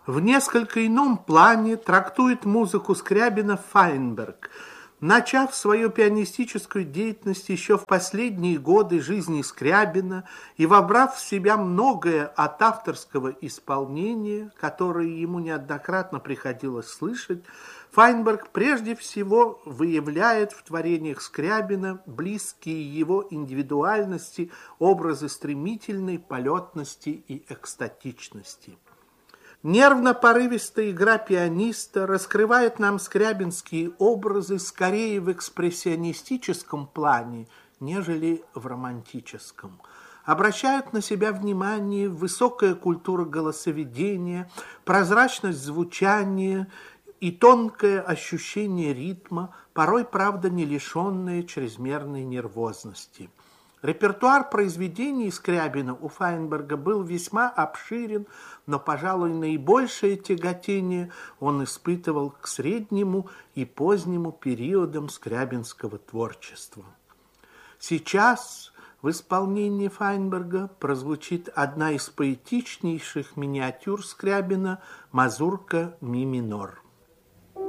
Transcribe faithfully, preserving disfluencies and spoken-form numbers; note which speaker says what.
Speaker 1: В несколько ином плане трактует музыку Скрябина Файнберг. Начав свою пианистическую деятельность еще в последние годы жизни Скрябина и вобрав в себя многое от авторского исполнения, которое ему неоднократно приходилось слышать, Файнберг прежде всего выявляет в творениях Скрябина близкие его индивидуальности образы стремительной полетности и экстатичности. Нервно-порывистая игра пианиста раскрывает нам скрябинские образы скорее в экспрессионистическом плане, нежели в романтическом. Обращают на себя внимание высокая культура голосоведения, прозрачность звучания и тонкое ощущение ритма, порой, правда, не лишенное чрезмерной нервозности. Репертуар произведений Скрябина у Файнберга был весьма обширен, но, пожалуй, наибольшее тяготение он испытывал к среднему и позднему периодам скрябинского творчества. Сейчас в исполнении Файнберга прозвучит одна из поэтичнейших миниатюр Скрябина «Мазурка ми минор».